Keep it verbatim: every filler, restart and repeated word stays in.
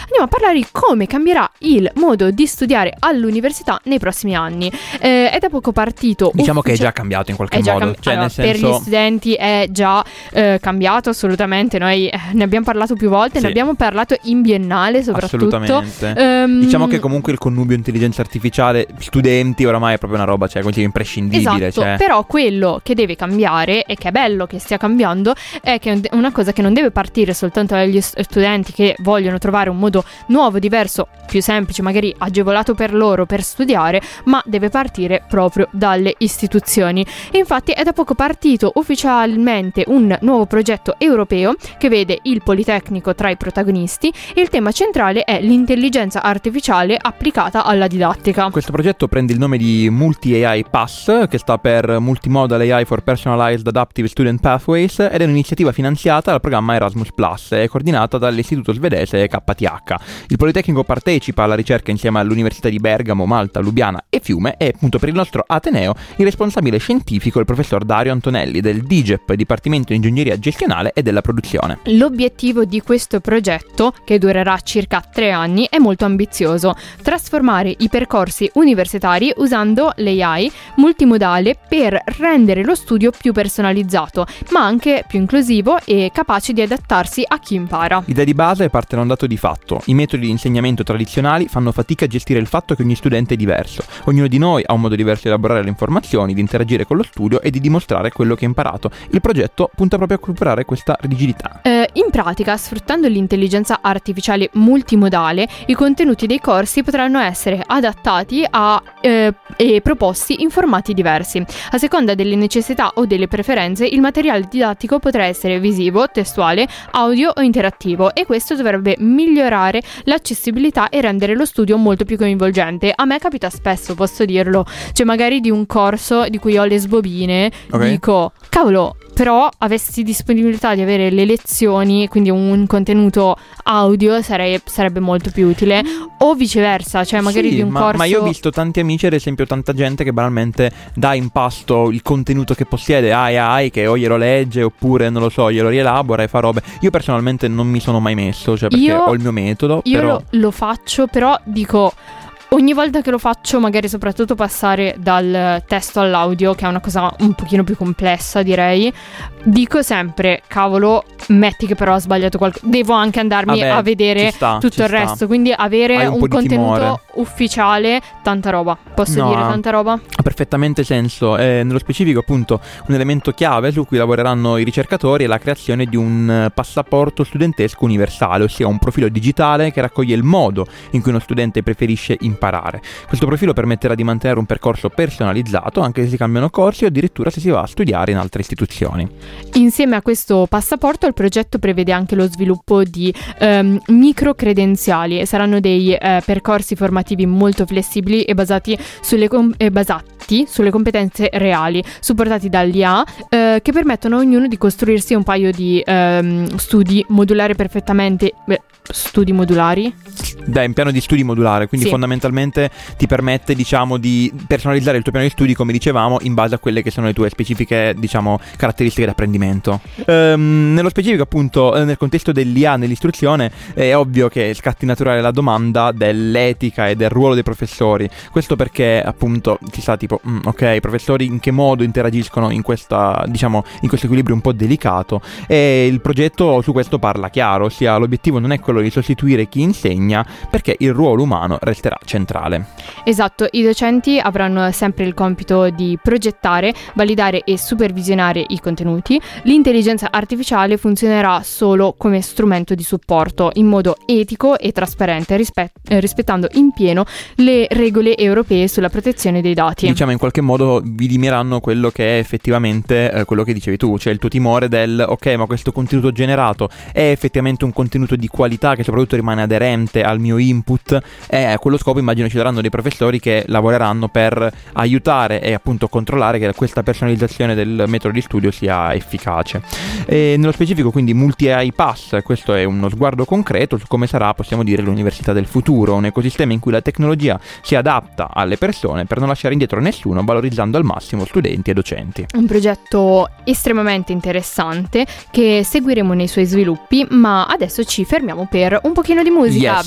andiamo a parlare di come cambierà il modo di studiare all'università nei prossimi anni. Eh, è da poco partito. Diciamo uffici- che è già cambiato in qualche è già modo. cambi- Cioè, allora, nel senso... per gli studenti è già eh, cambiato assolutamente. Noi eh, ne abbiamo parlato più volte, Sì. ne abbiamo parlato in biennale soprattutto. Assolutamente. Ehm, Diciamo che comunque il connubio intelligenza artificiale studenti oramai è proprio una roba, cioè, come dire, imprescindibile. Esatto, Cioè. però quello che deve cambiare, e che è bello che stia cambiando, è che è una cosa che non deve partire soltanto dagli studenti che vogliono trovare un modo nuovo, diverso, più semplice, magari agevolato per loro per studiare, ma deve partire proprio dalle istituzioni. E infatti è da poco partito ufficialmente un nuovo progetto europeo che vede il Politecnico tra i protagonisti. Il tema centrale è l'intelligenza artificiale applicata alla didattica. Questo progetto prende il nome di Multi-A I Pass, che sta per Multimodal A I for Personalized Adaptive Student Pathways, ed è un'iniziativa finanziata dal programma Erasmus Plus e coordinata dall'istituto svedese K T H. Il Politecnico partecipa alla ricerca insieme all'Università di Bergamo, Malta, Lubiana e Fiume, e appunto per il nostro Ateneo il responsabile scientifico è il professor Dario Antonelli del D G E P, Dipartimento di Ingegneria Gestionale e della Produzione. L'obiettivo di questo progetto, che durerà circa tre anni, è molto ambizioso: trasformare i percorsi universitari usando l'A I multimodale per rendere lo studio più personalizzato, ma anche più inclusivo e capace di adattarsi a chi impara. L'idea di base parte da un dato di fatto: i metodi di insegnamento tradizionali fanno fatica a gestire il fatto che ogni studente è diverso. Ognuno di noi ha un modo diverso di elaborare le informazioni, di interagire con lo studio e di dimostrare quello che ha imparato. Il progetto punta proprio a recuperare questa rigidità. Eh, in pratica, sfruttando l'intelligenza artificiale multimodale, i contenuti dei corsi potranno essere adattati a, eh, e proposti in formati diversi. A seconda delle necessità o delle preferenze, il materiale didattico potrà essere visivo, testuale, audio o interattivo, e questo dovrebbe migliorare l'accessibilità e rendere lo studio molto più coinvolgente. A me capita spesso, posso dirlo, cioè magari di un corso di cui ho le sbobine, Okay. dico, cavolo, però avessi disponibilità di avere le lezioni, quindi un contenuto audio, sarei, sarebbe molto più utile, o viceversa, cioè magari Sì, di un ma, corso. ma io ho visto tanti amici, ad esempio tanta gente che banalmente dà in pasto il contenuto che possiede ai ai, che o glielo legge oppure non lo so, glielo rielabora e fa robe. Io personalmente non mi sono mai messo, cioè perché Io- ho il mio metodo. Io però... lo, lo faccio, però dico, ogni volta che lo faccio, magari soprattutto passare dal testo all'audio, che è una cosa un pochino più complessa, direi, dico sempre, cavolo, metti che però ho sbagliato qualcosa, devo anche andarmi Vabbè, a vedere ci sta, tutto ci il sta. resto, quindi avere Hai un un, po' di contenuto timore. ufficiale, tanta roba, posso No. dire tanta roba? Ha perfettamente senso. Eh, nello specifico, appunto, un elemento chiave su cui lavoreranno i ricercatori è la creazione di un eh, passaporto studentesco universale, ossia un profilo digitale che raccoglie il modo in cui uno studente preferisce imparare. Questo profilo permetterà di mantenere un percorso personalizzato anche se si cambiano corsi o addirittura se si va a studiare in altre istituzioni. Insieme a questo passaporto il progetto prevede anche lo sviluppo di ehm, micro credenziali, e saranno dei eh, percorsi formativi molto flessibili e basati sulle, com- e basati sulle competenze reali, supportati dall'I A, eh, che permettono a ognuno di costruirsi un paio di ehm, studi modulari perfettamente... Beh, studi modulari? Dai, un piano di studi modulare, quindi Sì. fondamentalmente ti permette, diciamo, di personalizzare il tuo piano di studi, come dicevamo, in base a quelle che sono le tue specifiche, diciamo, caratteristiche di apprendimento. Ehm, nello specifico, appunto, eh, nel contesto dell'I A nell'istruzione, è ovvio che scatti naturale la domanda dell'etica e del ruolo dei professori. Questo perché, appunto, ci sta tipo, mm, ok, i professori in che modo interagiscono in questa, diciamo, in questo equilibrio un po' delicato, e il progetto su questo parla chiaro, ossia l'obiettivo non è quello di sostituire chi insegna, perché il ruolo umano resterà centrale. Esatto, i docenti avranno sempre il compito di progettare, validare e supervisionare i contenuti. L'intelligenza artificiale funzionerà solo come strumento di supporto, in modo etico e trasparente, rispe- eh, rispettando in pieno le regole europee sulla protezione dei dati. Diciamo, in qualche modo vidimiranno quello che è effettivamente eh, quello che dicevi tu, cioè il tuo timore del ok, ma questo contenuto generato è effettivamente un contenuto di qualità che soprattutto rimane aderente al mio input, e a quello scopo immagino ci saranno dei professori che lavoreranno per aiutare e appunto controllare che questa personalizzazione del metodo di studio sia efficace. E nello specifico, quindi, Multi-A I Pass, questo è uno sguardo concreto su come sarà, possiamo dire, l'università del futuro, un ecosistema in cui la tecnologia si adatta alle persone per non lasciare indietro nessuno, valorizzando al massimo studenti e docenti. Un progetto estremamente interessante che seguiremo nei suoi sviluppi, ma adesso ci fermiamo per un pochino di musica. Yes.